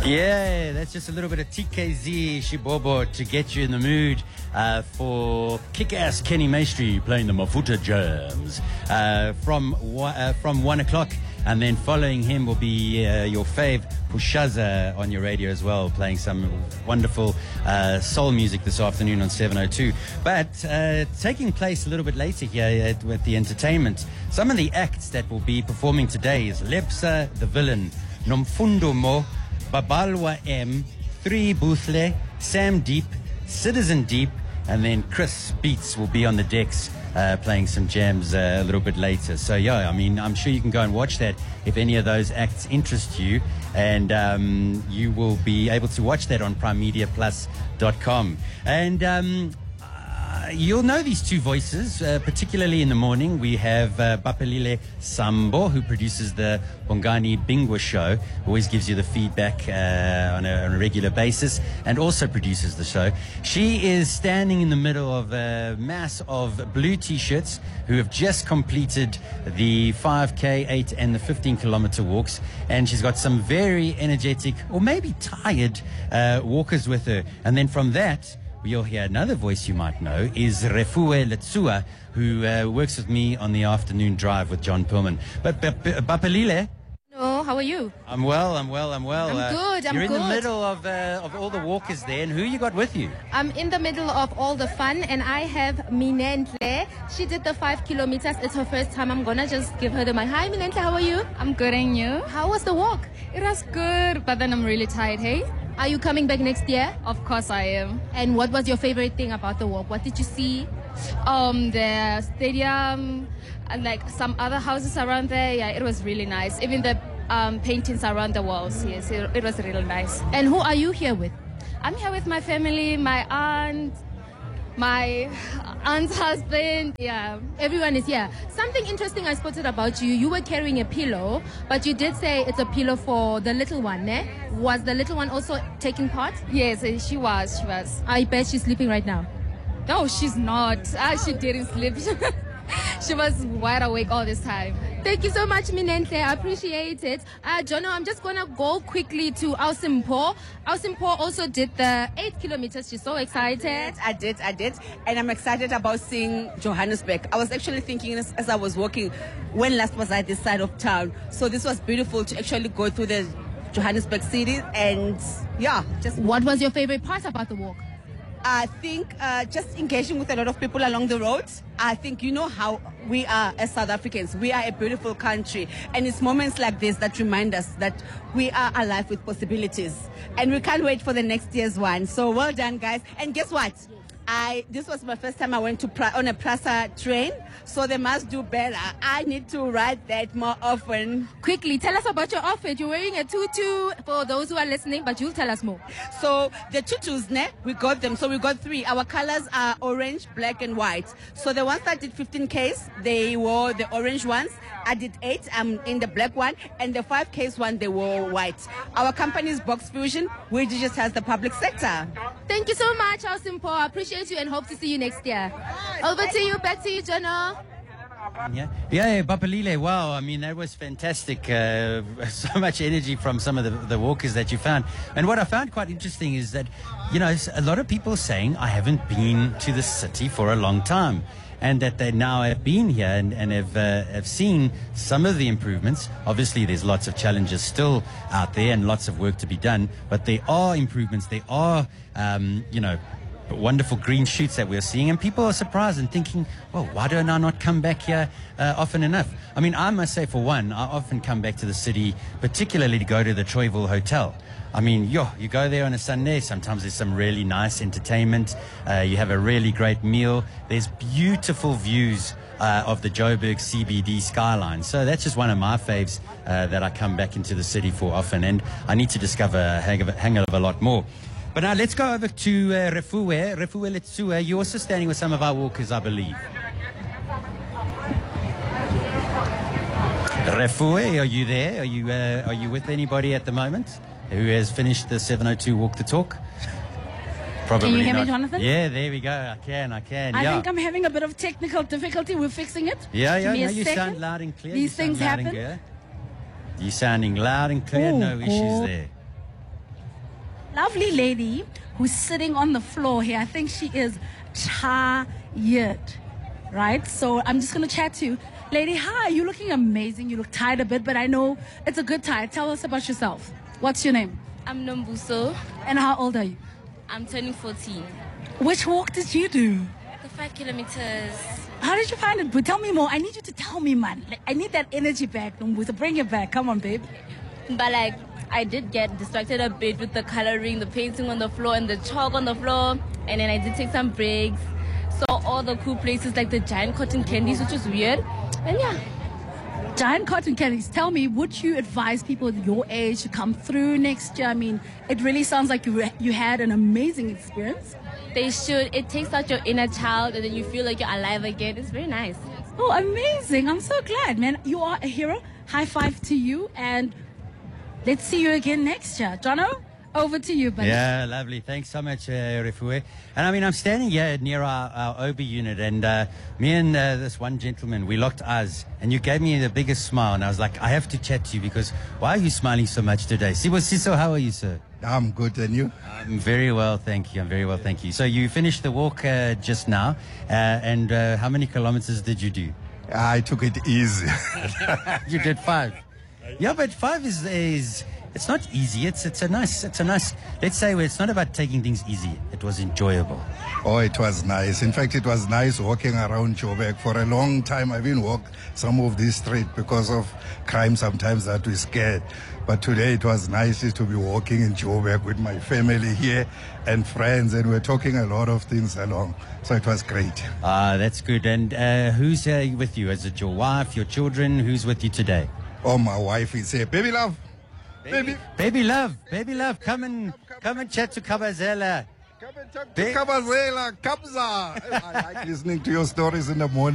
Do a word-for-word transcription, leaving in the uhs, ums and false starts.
Yeah, that's just a little bit of T K Z Shibobo to get you in the mood uh, for kick-ass Kenny Maestri playing the Mafuta Jams uh, from uh, from one o'clock. And then following him will be uh, your fave Pushaza on your radio as well, playing some wonderful uh, soul music this afternoon on seven oh two. But uh, taking place a little bit later here at, with the entertainment, some of the acts that will be performing today is Lepsa the Villain, Nomfundo Mo, Babalwa M, Three Boothle, Sam Deep, Citizen Deep, and then Chris Beats will be on the decks uh, playing some jams uh, a little bit later. So, yeah, I mean, I'm sure you can go and watch that if any of those acts interest you. And um, you will be able to watch that on prime media plus dot com. And um, uh, you'll know these two voices, uh, particularly in the morning. We have uh, Bapelile Sambo, who produces the Bongani Bingwa show, always gives you the feedback uh, on, a, on a regular basis, and also produces the show. She is standing in the middle of a mass of blue t-shirts who have just completed the five K, eight and the fifteen kilometer walks, and she's got some very energetic or maybe tired uh, walkers with her. And then from that, you'll hear another voice you might know is Refuwe Letsua, who uh, works with me on the afternoon drive with John Pillman. But Bapelile, hello, how are you? I'm well, I'm well, I'm well. I'm uh, good, I'm You're in good. the middle of uh, of all the walkers there, and who you got with you? I'm in the middle of all the fun, and I have Minentle. She did the five kilometers. It's her first time. I'm gonna just give her the mic. Hi, Minentle, how are you? I'm good, and you? How was the walk? It was good, but then I'm really tired, hey? Are you coming back next year? Of course I am. And what was your favorite thing about the walk? What did you see? Um, the stadium and like some other houses around there. Yeah, it was really nice. Even the um, paintings around the walls. Yes, it, it was really nice. And who are you here with? I'm here with my family, my aunt, my aunt's husband. Yeah, everyone is here. Something interesting I spotted about you. You were carrying a pillow, but you did say it's a pillow for the little one, eh? Was the little one also taking part? Yes, she was. She was. I bet she's sleeping right now. No, she's not. Ah, she didn't sleep. She was wide awake all this time. Thank you so much, Minentle. I appreciate it. Uh, Jono, I'm just going to go quickly to Ausimpo. Ausimpo also did the eight kilometers. She's so excited. I did, I did. And I'm excited about seeing Johannesburg. I was actually thinking as, as I was walking, when last was I this side of town? So this was beautiful to actually go through the Johannesburg city. And yeah, just... What was your favorite part about the walk? I think uh, just engaging with a lot of people along the road. I think you know how we are as South Africans. We are a beautiful country. And it's moments like this that remind us that we are alive with possibilities. And we can't wait for the next year's one. So well done, guys. And guess what? I This was my first time I went to pra- on a Prasa train. So they must do better. I need to ride that more often. Quickly, tell us about your outfit. You're wearing a tutu for those who are listening, but you'll tell us more. So the tutus, ne, we got them. So we got three. Our colors are orange, black, and white. So the ones that did fifteen Ks, they wore the orange ones. I did eight. I'm in the black one. And the five Ks one, they wore white. Our company is Box Fusion, which just has the public sector. Thank you so much, Ausimpo. I appreciate you and hope to see you next year. Over to you. Back to you, Jono. Yeah, yeah, Bapelile, wow, I mean, that was fantastic. Uh, so much energy from some of the, the walkers that you found. And what I found quite interesting is that, you know, a lot of people saying, I haven't been to the city for a long time. And that they now have been here and, and have, uh, have seen some of the improvements. Obviously, there's lots of challenges still out there and lots of work to be done. But there are improvements. There are, um, you know, wonderful green shoots that we're seeing, and people are surprised and thinking, well, why don't I not come back here uh, often enough? I mean, I must say, for one, I often come back to the city, particularly to go to the Troyville Hotel. I mean, yo, you go there on a Sunday, sometimes there's some really nice entertainment, uh, you have a really great meal, there's beautiful views uh, of the Joburg C B D skyline. So that's just one of my faves uh, that I come back into the city for often, and I need to discover a hang of, hang of a lot more. But now let's go over to uh, Refuwe. Refuwe Letsua, you're also standing with some of our walkers, I believe. Refuwe, are you there? Are you uh, are you with anybody at the moment who has finished the seven oh two Walk the Talk? Probably Can you hear not. me, Jonathan? Yeah, there we go. I can, I can. I yeah. think I'm having a bit of technical difficulty. We're fixing it. Yeah, yeah, Give me no, a you second. sound loud and clear. These you things sound loud happen. and clear. You're sounding loud and clear. Ooh, no issues ooh. there. lovely lady who's sitting on the floor here. I think she is tired, right? So I'm just going to chat to you. Lady, hi, you're looking amazing. You look tired a bit, but I know it's a good tire. Tell us about yourself. What's your name? I'm Nombuso. And how old are you? I'm turning fourteen. Which walk did you do? The five kilometers. How did you find it? But tell me more. I need you to tell me, man. Like, I need that energy back, Nombuso. Bring it back. Come on, babe. But like, I did get distracted a bit with the coloring, the painting on the floor, and the chalk on the floor. And then I did take some breaks. Saw all the cool places like the giant cotton candies, which was weird. And yeah. Giant cotton candies. Tell me, would you advise people your age to come through next year? I mean, it really sounds like you you had an amazing experience. They should. It takes out your inner child and then you feel like you're alive again. It's very nice. Oh, amazing. I'm so glad, man. You are a hero. High five to you. And let's see you again next year. Jono, over to you, buddy. Yeah, lovely. Thanks so much, uh, Refue. And I mean, I'm standing here near our, our O B unit, and uh, me and uh, this one gentleman, we locked eyes, and you gave me the biggest smile, and I was like, I have to chat to you because why are you smiling so much today? Sibo Siso, how are you, sir? I'm good, and you? I'm very well, thank you. I'm very well, thank you. So you finished the walk uh, just now, uh, and uh, how many kilometers did you do? I took it easy. You did five. Yeah, but five is is it's not easy. It's it's a nice it's a nice. Let's say it's not about taking things easy. It was enjoyable. Oh, it was nice. In fact, it was nice walking around Joburg. For a long time, I didn't walk some of these streets because of crime sometimes that we scared. But today it was nice to be walking in Joburg with my family here and friends, and we're talking a lot of things along. So it was great. Ah, that's good. And uh, who's here with you? Is it your wife, your children? Who's with you today? Oh, my wife is here. Baby love. Baby, baby love, baby love, come and come and chat to Kabazela. Come and talk to Kabazela, Kabza. I like listening to your stories in the morning.